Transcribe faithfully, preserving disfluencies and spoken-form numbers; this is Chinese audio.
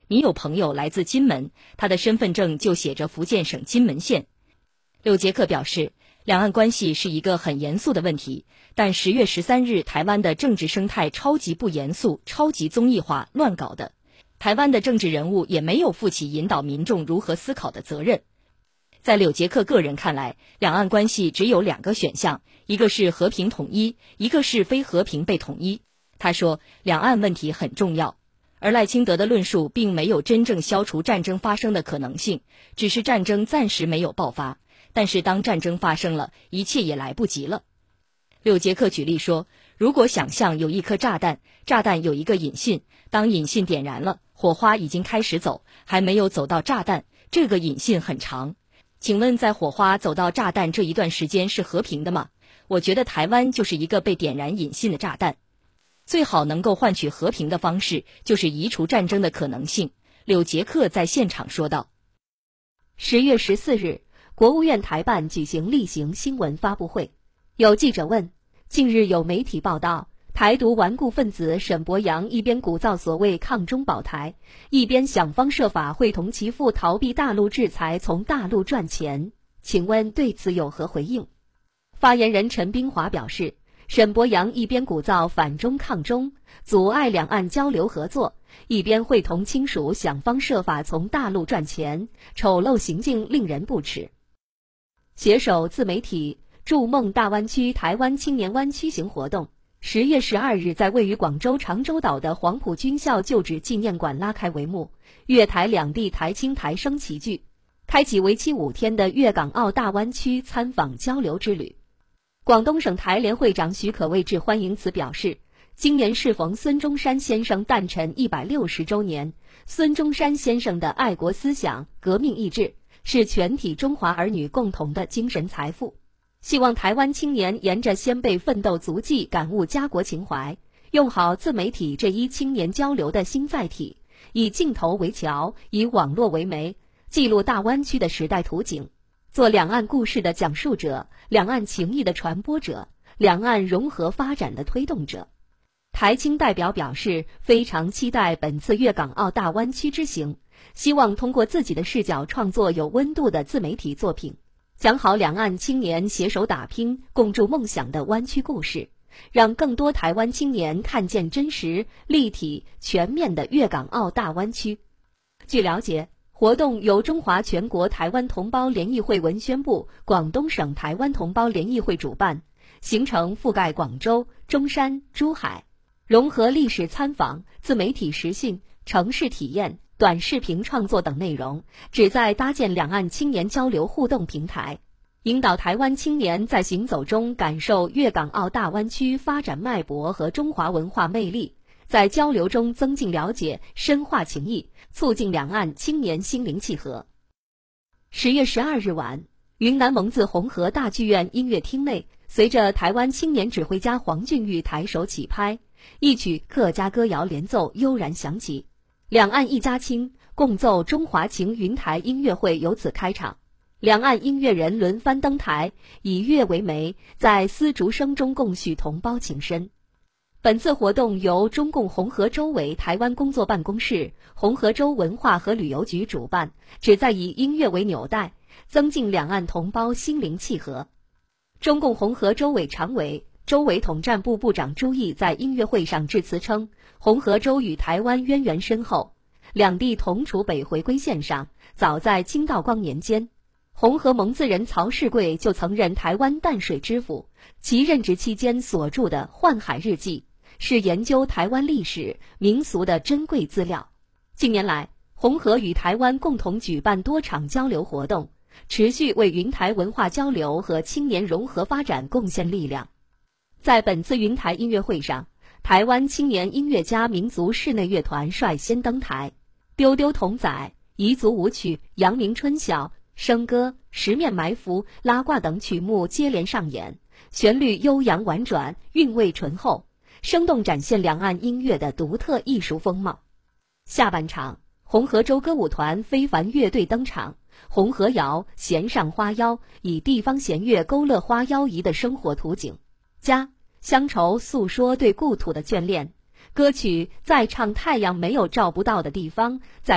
你有朋友来自金门，他的身份证就写着福建省金门县。柳杰克表示，两岸关系是一个很严肃的问题，但十月十三日台湾的政治生态超级不严肃、超级综艺化、乱搞的。台湾的政治人物也没有负起引导民众如何思考的责任。在柳杰克个人看来，两岸关系只有两个选项，一个是和平统一，一个是非和平被统一。他说，两岸问题很重要，而赖清德的论述并没有真正消除战争发生的可能性，只是战争暂时没有爆发，但是当战争发生了，一切也来不及了。柳杰克举例说，如果想象有一颗炸弹，炸弹有一个引信，当引信点燃了，火花已经开始走，还没有走到炸弹，这个引信很长。请问在火花走到炸弹这一段时间是和平的吗？我觉得台湾就是一个被点燃引信的炸弹。最好能够换取和平的方式，就是移除战争的可能性。柳杰克在现场说道。 十月十四日，国务院台办举行例行新闻发布会，有记者问，近日有媒体报道，台独顽固分子沈伯洋一边鼓噪所谓抗中保台，一边想方设法会同其父逃避大陆制裁，从大陆赚钱，请问对此有何回应？发言人陈冰华表示，沈伯洋一边鼓噪反中抗中，阻碍两岸交流合作，一边会同亲属想方设法从大陆赚钱，丑陋行径令人不齿。携手自媒体筑梦大湾区台湾青年湾区行活动十月十二日在位于广州长洲岛的黄埔军校旧址纪念馆拉开帷幕，粤台两地台青台生齐聚，开启为期五天的粤港澳大湾区参访交流之旅。广东省台联会长许可谓致欢迎词表示，今年适逢孙中山先生诞辰一百六十周年，孙中山先生的爱国思想、革命意志是全体中华儿女共同的精神财富。希望台湾青年沿着先辈奋斗足迹感悟家国情怀，用好自媒体这一青年交流的新载体，以镜头为桥，以网络为媒，记录大湾区的时代图景，做两岸故事的讲述者，两岸情谊的传播者，两岸融合发展的推动者。台青代表表示，非常期待本次粤港澳大湾区之行，希望通过自己的视角创作有温度的自媒体作品，讲好两岸青年携手打拼、共筑梦想的湾区故事，让更多台湾青年看见真实、立体、全面的粤港澳大湾区。据了解，活动由中华全国台湾同胞联谊会文宣部、广东省台湾同胞联谊会主办，行程覆盖广州、中山、珠海，融合历史参访、自媒体实训、城市体验、短视频创作等内容，旨在搭建两岸青年交流互动平台，引导台湾青年在行走中感受粤港澳大湾区发展脉搏和中华文化魅力，在交流中增进了解、深化情谊，促进两岸青年心灵契合。十月十二日晚，云南蒙自红河大剧院音乐厅内，随着台湾青年指挥家黄俊玉抬手起拍，一曲客家歌谣连奏悠然响起，两岸一家亲，共奏中华情云台音乐会由此开场。两岸音乐人轮番登台，以乐为媒，在丝竹声中共叙同胞情深。本次活动由中共红河州委台湾工作办公室、红河州文化和旅游局主办，旨在以音乐为纽带，增进两岸同胞心灵契合。中共红河州委常委、州委统战部部长朱毅在音乐会上致辞称，红河州与台湾渊源深厚，两地同处北回归线上，早在清道光年间，红河蒙自人曹世贵就曾任台湾淡水知府，其任职期间所著的《幻海日记》是研究台湾历史民俗的珍贵资料。近年来，红河与台湾共同举办多场交流活动，持续为云台文化交流和青年融合发展贡献力量。在本次云台音乐会上，台湾青年音乐家民族室内乐团率先登台，丢丢童仔、彝族舞曲、阳明春晓、笙歌、十面埋伏、拉挂等曲目接连上演，旋律悠扬婉转，韵味醇厚，生动展现两岸音乐的独特艺术风貌。下半场，红河州歌舞团非凡乐队登场，红河谣、弦上花腰，以地方弦乐勾勒花腰姨的生活图景。家乡愁诉说对故土的眷恋，歌曲再唱太阳没有照不到的地方，在